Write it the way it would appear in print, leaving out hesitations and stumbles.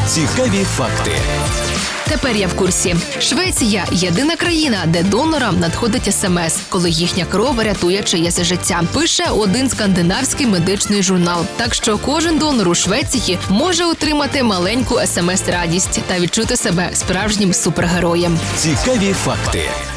Цікаві факти. Тепер я в курсі. Швеція – єдина країна, де донорам надходить смс, коли їхня кров рятує чиєсь життя. Пише один скандинавський медичний журнал. Так що кожен донор у Швеції може отримати маленьку смс-радість та відчути себе справжнім супергероєм. Цікаві факти.